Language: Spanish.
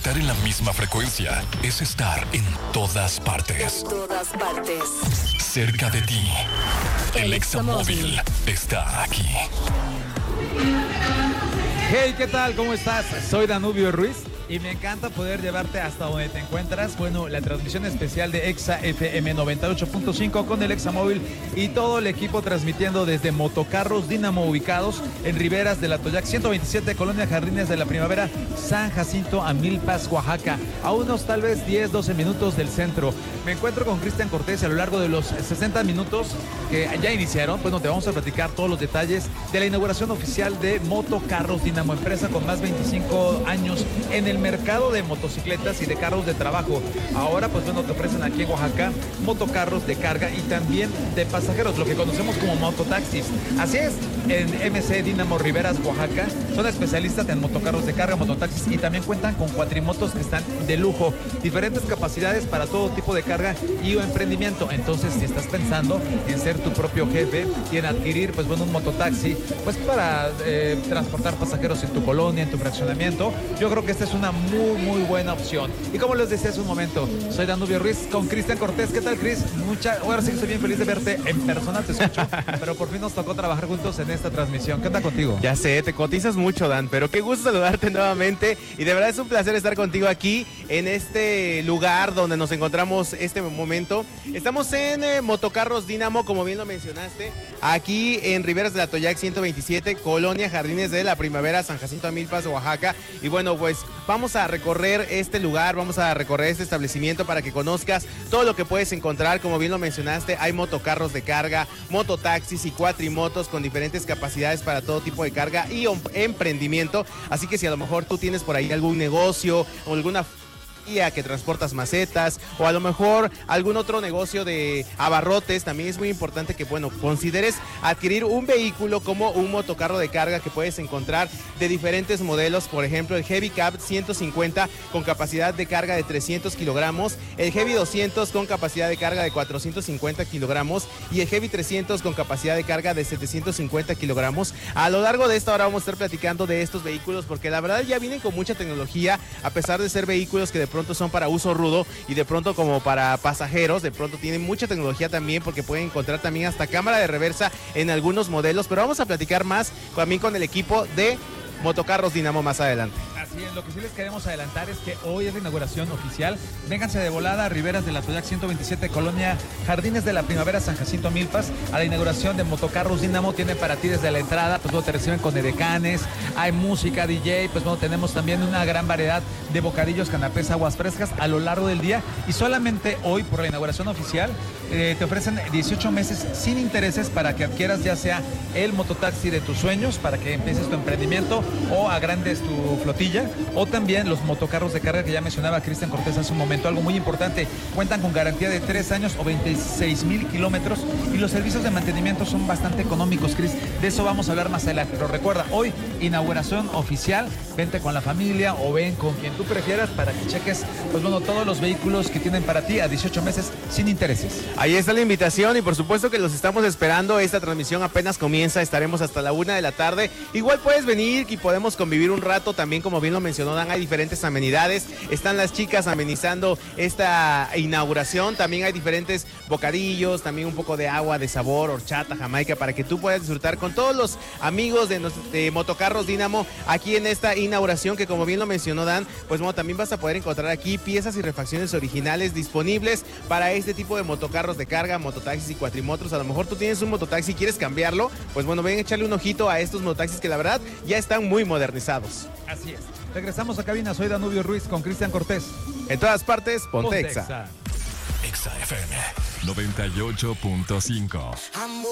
Estar en la misma frecuencia es estar en todas partes. En todas partes. Cerca de ti. El Examóvil está aquí. Hey, ¿qué tal? ¿Cómo estás? Soy Danubio Ruiz y me encanta poder llevarte hasta donde te encuentras. Bueno, la transmisión especial de Exa FM 98.5 con el Examóvil y todo el equipo transmitiendo desde Motocarros Dínamo, ubicados en Riberas de la Toyac 127, Colonia Jardines de la Primavera, San Jacinto, a Milpas, Oaxaca, a unos tal vez 10-12 minutos del centro. Me encuentro con Cristian Cortés y a lo largo de los 60 minutos que ya iniciaron, bueno, te vamos a platicar todos los detalles de la inauguración oficial de Motocarros Dínamo, empresa con más de 25 años en el mercado de motocicletas y de carros de trabajo. Ahora, pues bueno, te ofrecen aquí en Oaxaca motocarros de carga y también de pasajeros, lo que conocemos como mototaxis. Así es, en MC Dínamo Riberas, Oaxaca, son especialistas en motocarros de carga, mototaxis y también cuentan con cuatrimotos que están de lujo, diferentes capacidades para todo tipo de carga y emprendimiento. Entonces, si estás pensando en ser tu propio jefe y en adquirir, pues bueno, un mototaxi, pues para transportar pasajeros en tu colonia, en tu fraccionamiento, yo creo que esta es una muy buena opción. Y como les decía hace un momento, soy Danubio Ruiz con Cristian Cortés. ¿Qué tal, Cris? Ahora sí que estoy bien feliz de verte en persona, te escucho, pero por fin nos tocó trabajar juntos en esta transmisión. ¿Qué onda contigo? Ya sé, te cotizas mucho, Dan, pero qué gusto saludarte nuevamente y de verdad es un placer estar contigo aquí en este lugar donde nos encontramos este momento. Estamos en Motocarros Dínamo, como bien lo mencionaste, aquí en Riberas de la Toyac 127, Colonia Jardines de la Primavera, San Jacinto, Milpas, Oaxaca. Y bueno, pues vamos a recorrer este lugar, vamos a recorrer este establecimiento para que conozcas todo lo que puedes encontrar. Como bien lo mencionaste, hay motocarros de carga, mototaxis y cuatrimotos con diferentes capacidades para todo tipo de carga y emprendimiento. Así que si a lo mejor tú tienes por ahí algún negocio o alguna que transportas macetas o a lo mejor algún otro negocio de abarrotes, también es muy importante que, bueno, consideres adquirir un vehículo como un motocarro de carga que puedes encontrar de diferentes modelos. Por ejemplo, el Heavy Cab 150 con capacidad de carga de 300 kilogramos, el Heavy 200 con capacidad de carga de 450 kilogramos y el Heavy 300 con capacidad de carga de 750 kilogramos. A lo largo de esta hora vamos a estar platicando de estos vehículos porque la verdad ya vienen con mucha tecnología, a pesar de ser vehículos que de pronto son para uso rudo y de pronto como para pasajeros, de pronto tienen mucha tecnología también porque pueden encontrar también hasta cámara de reversa en algunos modelos, pero vamos a platicar más también con el equipo de Motocarros Dínamo más adelante. Así es, lo que sí les queremos adelantar es que hoy es la inauguración oficial. Vénganse de volada a Riberas de la Toyac 127, Colonia Jardines de la Primavera, San Jacinto, Milpas, a la inauguración de Motocarros Dínamo. Tienen para ti desde la entrada, pues bueno, te reciben con edecanes, hay música, DJ, pues bueno, tenemos también una gran variedad de bocadillos, canapés, aguas frescas a lo largo del día. Y solamente hoy, por la inauguración oficial, te ofrecen 18 meses sin intereses para que adquieras ya sea el mototaxi de tus sueños, para que empieces tu emprendimiento o agrandes tu flotilla, o también los motocarros de carga que ya mencionaba Cristian Cortés hace un momento. Algo muy importante, cuentan con garantía de 3 años o 26,000 kilómetros y los servicios de mantenimiento son bastante económicos, Cris. De eso vamos a hablar más adelante, pero recuerda, hoy inauguración oficial, vente con la familia o ven con quien tú prefieras para que cheques, pues bueno, todos los vehículos que tienen para ti a 18 meses sin intereses. Ahí está la invitación y por supuesto que los estamos esperando. Esta transmisión apenas comienza, estaremos hasta la 1 de la tarde. Igual puedes venir y podemos convivir un rato también, como bien lo mencionó Dan, hay diferentes amenidades, están las chicas amenizando esta inauguración, también hay diferentes bocadillos, también un poco de agua de sabor, horchata, jamaica, para que tú puedas disfrutar con todos los amigos de Motocarros Dínamo aquí en esta inauguración, que como bien lo mencionó Dan, pues bueno, también vas a poder encontrar aquí piezas y refacciones originales disponibles para este tipo de motocarros de carga, mototaxis y cuatrimotos. A lo mejor tú tienes un mototaxi y quieres cambiarlo, pues bueno, ven a echarle un ojito a estos mototaxis que la verdad ya están muy modernizados. Así es. Regresamos a cabina, soy Danubio Ruiz con Cristian Cortés. En todas partes, ponte Exa. Exa FM 98.5.